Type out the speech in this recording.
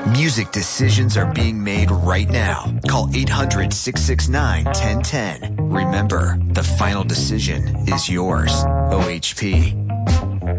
Music decisions are being made right now. Call 800-669-1010. Remember, the final decision is yours. OHP.